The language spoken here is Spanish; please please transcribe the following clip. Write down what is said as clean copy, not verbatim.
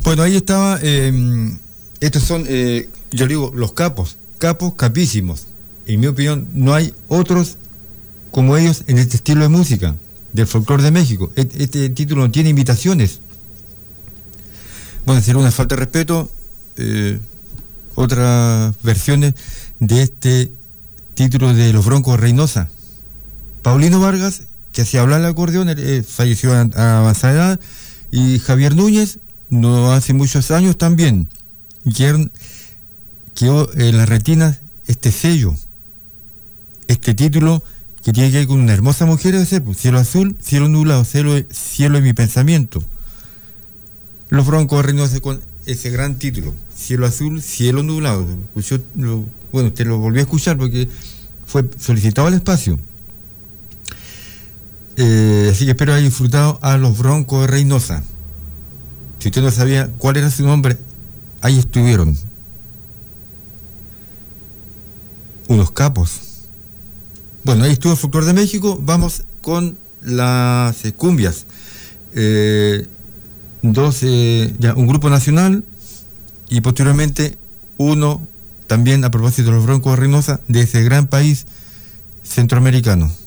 Bueno, ahí estaba, estos son, yo digo, los capos, capísimos. En mi opinión, no hay otros como ellos en este estilo de música, del folclore de México. Este título no tiene imitaciones. Bueno, sería una falta de respeto, otras versiones de este título de Los Broncos de Reynosa. Paulino Vargas, que hacía hablar el acordeón, falleció a avanzada edad, y Javier Núñez, no hace muchos años también, quedó en las retinas este sello, este título que tiene que ver con una hermosa mujer, debe ser, cielo azul, cielo nublado, cielo en mi pensamiento. Los Broncos de Reynosa con ese gran título, cielo azul, cielo nublado. Bueno, usted lo volvió a escuchar porque fue solicitado al espacio. Así que espero haber disfrutado a Los Broncos de Reynosa. Si usted no sabía cuál era su nombre, ahí estuvieron. Unos capos. Bueno, ahí estuvo el folclore de México. Vamos con las cumbias. Un grupo nacional y posteriormente uno también, a propósito de Los Broncos de Reynosa, de ese gran país centroamericano.